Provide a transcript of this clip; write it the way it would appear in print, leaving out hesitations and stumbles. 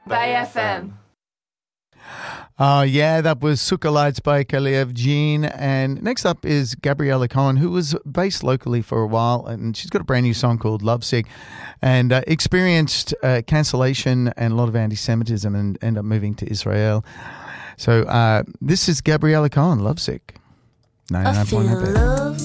Bay FM. Yeah, that was Sukkah Lights by Kalev Jean. And next up is Gabriella Cohen, who was based locally for a while, and she's got a brand new song called Lovesick, and experienced cancellation and a lot of anti-Semitism and ended up moving to Israel. So this is Gabriella Cohen, Lovesick. 99.9 love